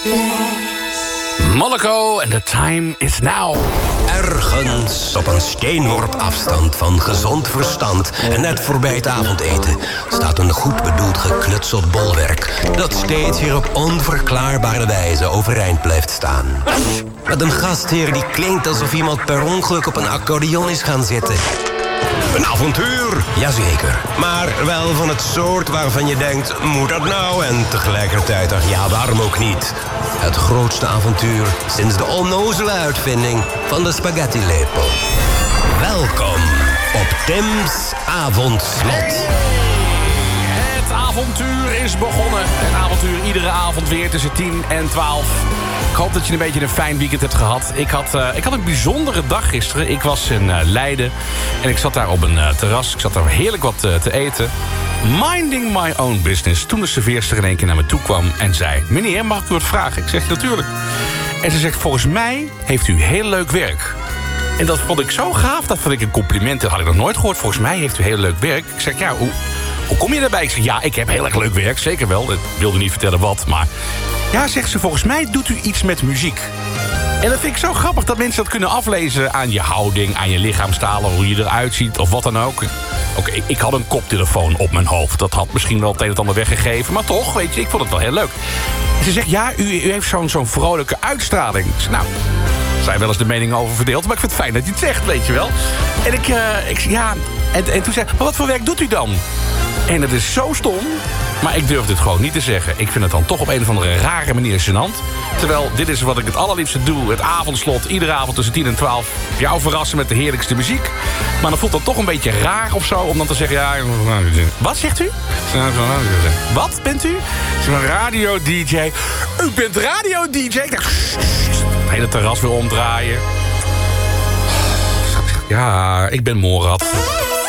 Monaco and the time is now. Ergens op een steenworp afstand van gezond verstand en net voorbij het avondeten staat een goed bedoeld geknutseld bolwerk dat steeds weer op onverklaarbare wijze overeind blijft staan. Met een gastheer die klinkt alsof iemand per ongeluk op een accordeon is gaan zitten. Een avontuur, jazeker. Maar wel van het soort waarvan je denkt, moet dat nou? En tegelijkertijd dacht, ja, waarom ook niet? Het grootste avontuur sinds de onnozele uitvinding van de spaghetti-lepel. Welkom op Tim's Avondslot. Het avontuur is begonnen. Een avontuur iedere avond weer tussen 10 en 12. Ik hoop dat je een beetje een fijn weekend hebt gehad. Ik had een bijzondere dag gisteren. Ik was in Leiden en ik zat daar op een terras. Ik zat daar heerlijk wat te eten. Minding my own business. Toen de serveerster in één keer naar me toe kwam en zei... Meneer, mag ik u wat vragen? Ik zeg, natuurlijk. En ze zegt, volgens mij heeft u heel leuk werk. En dat vond ik zo gaaf. Dat vond ik een compliment. Dat had ik nog nooit gehoord. Volgens mij heeft u heel leuk werk. Ik zeg, ja, hoe kom je daarbij? Ik zeg, ja, ik heb heel erg leuk werk. Zeker wel. Ik wilde niet vertellen wat, maar... Ja, zegt ze, volgens mij doet u iets met muziek. En dat vind ik zo grappig dat mensen dat kunnen aflezen aan je houding, aan je lichaamstaal, hoe je eruit ziet of wat dan ook. Oké, ik had een koptelefoon op mijn hoofd. Dat had misschien wel het een en ander weggegeven, maar toch, weet je, ik vond het wel heel leuk. En ze zegt, ja, u heeft zo'n vrolijke uitstraling. Ik zeg, nou, er zijn wel eens de meningen over verdeeld, maar ik vind het fijn dat hij het zegt, weet je wel. En en toen zei maar wat voor werk doet u dan? En het is zo stom, maar ik durf dit gewoon niet te zeggen. Ik vind het dan toch op een of andere rare manier gênant. Terwijl dit is wat ik het allerliefste doe. Het avondslot, iedere avond tussen 10 en 12. Jou verrassen met de heerlijkste muziek. Maar dan voelt dat toch een beetje raar of zo. Om dan te zeggen, ja... Wat zegt u? Wat bent u? Ik zeg, radio-dj. U bent radio-dj? Ik dacht, het hele terras weer omdraaien. Ja, ik ben Morad.